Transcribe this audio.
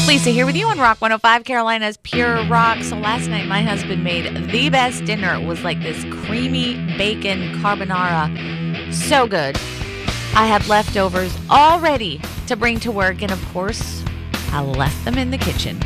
Lisa here with you on Rock 105, Carolina's Pure Rock. So last night my husband made the best dinner. It was like this creamy bacon carbonara. So good. I had leftovers all ready to bring to work, and of course, I left them in the kitchen.